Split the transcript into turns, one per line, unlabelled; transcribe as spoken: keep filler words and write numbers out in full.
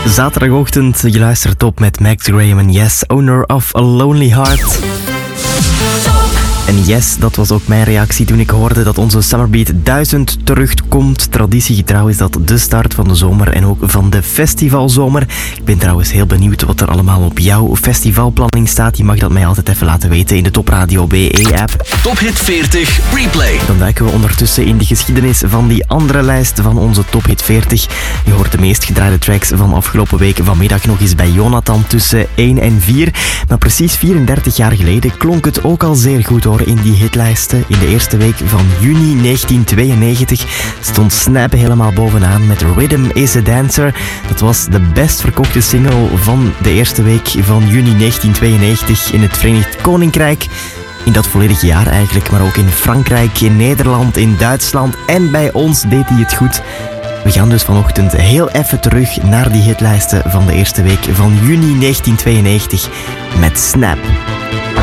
Zaterdagochtend, je luistert op met Max Graham en Yes, owner of a lonely heart. En yes, dat was ook mijn reactie toen ik hoorde dat onze Summerbeat duizend terugkomt. Traditiegetrouw is dat de start van de zomer en ook van de festivalzomer. Ik ben trouwens heel benieuwd wat er allemaal op jouw festivalplanning staat. Je mag dat mij altijd even laten weten in de Top Radio B E-app.
Top Hit veertig Replay.
Dan duiken we ondertussen in de geschiedenis van die andere lijst van onze Top Hit veertig. Je hoort de meest gedraaide tracks van afgelopen week vanmiddag nog eens bij Jonathan tussen één en vier. Maar precies vierendertig jaar geleden klonk het ook al zeer goed hoor in die hitlijsten. In de eerste week van juni negentien tweeënnegentig stond Snap helemaal bovenaan met Rhythm is a Dancer. Dat was de best verkochte single van de eerste week van juni negentien tweeënnegentig in het Verenigd Koninkrijk. In dat volledige jaar eigenlijk, maar ook in Frankrijk, in Nederland, in Duitsland en bij ons deed hij het goed. We gaan dus vanochtend heel even terug naar die hitlijsten van de eerste week van juni negentien tweeënnegentig met Snap.